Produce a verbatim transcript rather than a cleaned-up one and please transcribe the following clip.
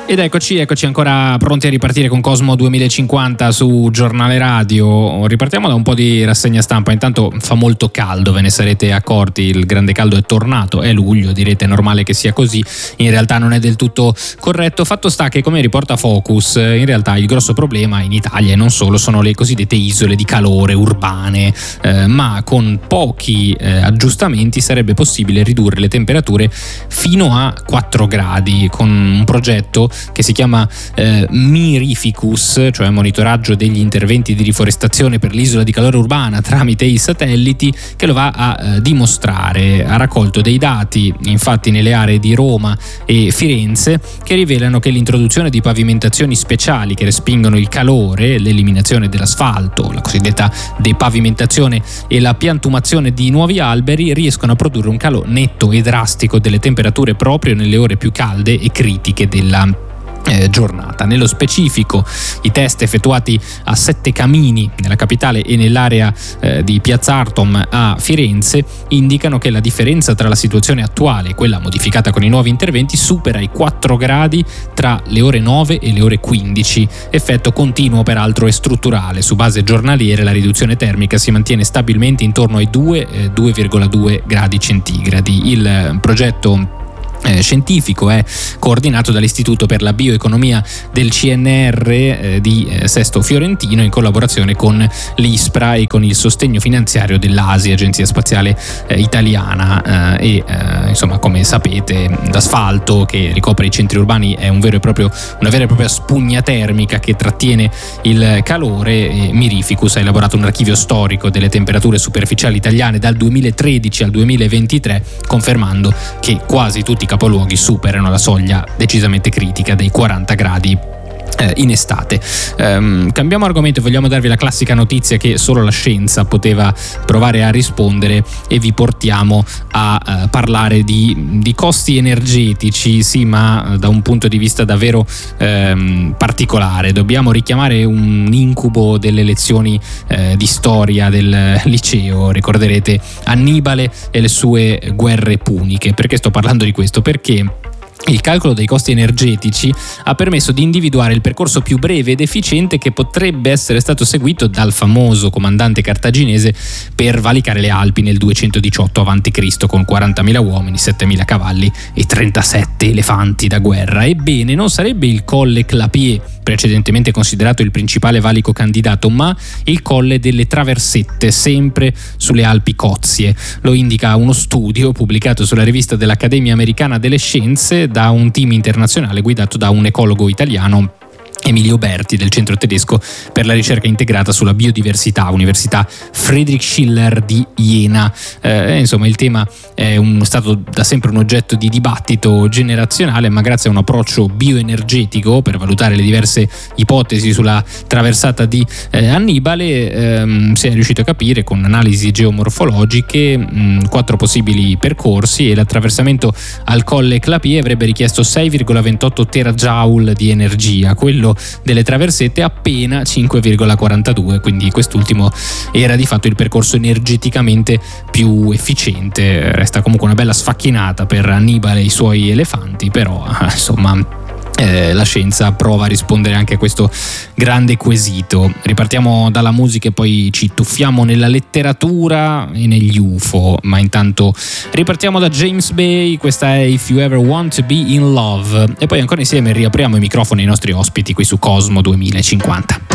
Ed eccoci, eccoci ancora pronti a ripartire con Cosmo duemilacinquanta su Giornale Radio. Ripartiamo da un po' di rassegna stampa. Intanto fa molto caldo, ve ne sarete accorti, il grande caldo è tornato, è luglio, direte è normale che sia così, in realtà non è del tutto corretto. Fatto sta che, come riporta Focus, in realtà il grosso problema in Italia e non solo sono le cosiddette isole di calore urbane, eh, ma con pochi eh, aggiustamenti sarebbe possibile ridurre le temperature fino a quattro gradi con un progetto che si chiama eh, Mirificus, cioè monitoraggio degli interventi di riforestazione per l'isola di calore urbana tramite i satelliti, che lo va a eh, dimostrare. Ha raccolto dei dati infatti nelle aree di Roma e Firenze che rivelano che l'introduzione di pavimentazioni speciali che respingono il calore, l'eliminazione dell'asfalto, la cosiddetta depavimentazione e la piantumazione di nuovi alberi riescono a produrre un calo netto e drastico delle temperature proprio nelle ore più calde e critiche della Eh, giornata. Nello specifico, i test effettuati a Sette Camini nella capitale e nell'area eh, di Piazza Artom a Firenze indicano che la differenza tra la situazione attuale e quella modificata con i nuovi interventi supera i quattro gradi tra le ore nove e le ore quindici, effetto continuo peraltro e strutturale. Su base giornaliere la riduzione termica si mantiene stabilmente intorno ai due virgola due gradi centigradi. Il progetto Eh, scientifico è coordinato dall'Istituto per la Bioeconomia del C N R eh, di eh, Sesto Fiorentino in collaborazione con l'ISPRA e con il sostegno finanziario dell'A S I, Agenzia Spaziale eh, Italiana eh, e eh, insomma, come sapete, l'asfalto che ricopre i centri urbani è un vero e proprio, una vera e propria spugna termica che trattiene il calore. E Mirificus ha elaborato un archivio storico delle temperature superficiali italiane dal duemilatredici al duemilaventitré, confermando che quasi tutti i capoluoghi superano la soglia decisamente critica dei quaranta gradi eh, in estate. Um, cambiamo argomento, vogliamo darvi la classica notizia che solo la scienza poteva provare a rispondere e vi portiamo a uh, parlare di, di costi energetici, sì, ma da un punto di vista davvero um, particolare. Dobbiamo richiamare un incubo delle lezioni uh, di storia del liceo. Ricorderete Annibale e le sue guerre puniche. Perché sto parlando di questo? Perché il calcolo dei costi energetici ha permesso di individuare il percorso più breve ed efficiente che potrebbe essere stato seguito dal famoso comandante cartaginese per valicare le Alpi nel duecentodiciotto avanti Cristo con quarantamila uomini, settemila cavalli e trentasette elefanti da guerra. Ebbene, non sarebbe il colle Clapier, precedentemente considerato il principale valico candidato, ma il colle delle Traversette, sempre sulle Alpi Cozie. Lo indica uno studio pubblicato sulla rivista dell'Accademia Americana delle Scienze da un team internazionale guidato da un ecologo italiano, Emilio Berti, del centro tedesco per la ricerca integrata sulla biodiversità, Università Friedrich Schiller di Jena. Eh, insomma, il tema è un, stato da sempre un oggetto di dibattito generazionale, ma grazie a un approccio bioenergetico per valutare le diverse ipotesi sulla traversata di eh, Annibale ehm, si è riuscito a capire con analisi geomorfologiche mh, quattro possibili percorsi, e l'attraversamento al colle Clapier avrebbe richiesto sei virgola ventotto terajoule di energia, quello delle Traversette appena cinque virgola quarantadue, quindi quest'ultimo era di fatto il percorso energeticamente più efficiente. Resta comunque una bella sfacchinata per Annibale e i suoi elefanti, però insomma Eh, la scienza prova a rispondere anche a questo grande quesito. Ripartiamo dalla musica e poi ci tuffiamo nella letteratura e negli U F O, ma intanto ripartiamo da James Bay. Questa è If You Ever Want to Be in Love, e poi ancora insieme riapriamo i microfoni ai nostri ospiti qui su Cosmo duemilacinquanta.